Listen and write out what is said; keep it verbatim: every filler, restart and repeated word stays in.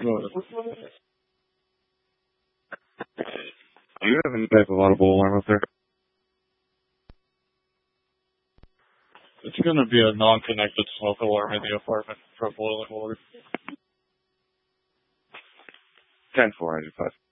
Do you have any type of audible alarm up there? It's going to be a non-connected smoke alarm in the apartment for boiling water. ten four, I just